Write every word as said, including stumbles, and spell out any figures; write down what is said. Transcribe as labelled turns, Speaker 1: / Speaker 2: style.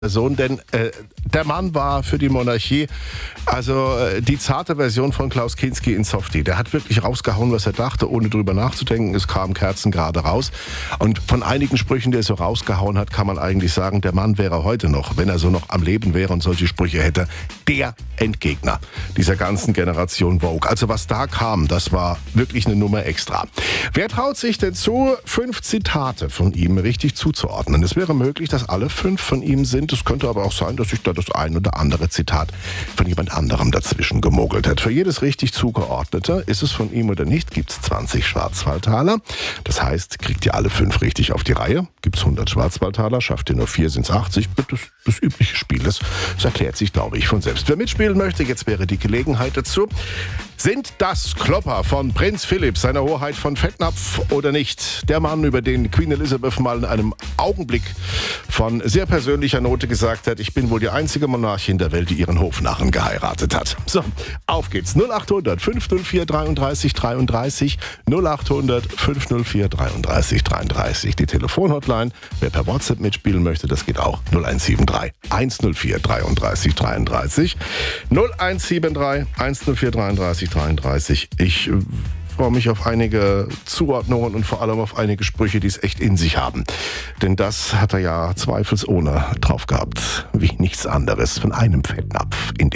Speaker 1: Person, denn äh, der Mann war für die Monarchie also äh, die zarte Version von Klaus Kinski in Softie. Der hat wirklich rausgehauen, was er dachte, ohne drüber nachzudenken. Es kam kerzengerade raus. Und von einigen Sprüchen, die er so rausgehauen hat, kann man eigentlich sagen, der Mann wäre heute noch, wenn er so noch am Leben wäre und solche Sprüche hätte, der Endgegner dieser ganzen Generation Vogue. Also was da kam, das war wirklich eine Nummer extra. Wer traut sich denn zu, fünf Zitate von ihm richtig zuzuordnen? Es wäre möglich, dass alle fünf von ihm sind. Es könnte aber auch sein, dass sich da das ein oder andere Zitat von jemand anderem dazwischen gemogelt hat. Für jedes richtig zugeordnete, ist es von ihm oder nicht, gibt es zwanzig Schwarzwaldtaler. Das heißt, kriegt ihr alle fünf richtig auf die Reihe, gibt es hundert Schwarzwaldtaler, schafft ihr nur vier, sind es achtzig. Das, das übliche Spiel, das, das erklärt sich, glaube ich, von selbst. Wer mitspielen möchte, jetzt wäre die Gelegenheit dazu. Sind das Klopper von Prinz Philipp, seiner Hoheit von Fettnapf oder nicht? Der Mann, über den Queen Elizabeth mal in einem Augenblick von sehr persönlicher Note gesagt hat, ich bin wohl die einzige Monarchin der Welt, die ihren Hofnarren geheiratet hat. So, auf geht's. null acht hundert fünf null vier dreiunddreißig dreiunddreißig null acht hundert fünf null vier dreiunddreißig dreiunddreißig. Die Telefonhotline. Wer per WhatsApp mitspielen möchte, das geht auch. null eins sieben drei eins null vier dreiunddreißig dreiunddreißig null eins sieben drei eins null vier dreiunddreißig dreiunddreißig. Ich äh, freue mich auf einige Zuordnungen und vor allem auf einige Sprüche, die es echt in sich haben. Denn das hat er ja zweifelsohne drauf gehabt, wie nichts anderes von einem Fettnapf in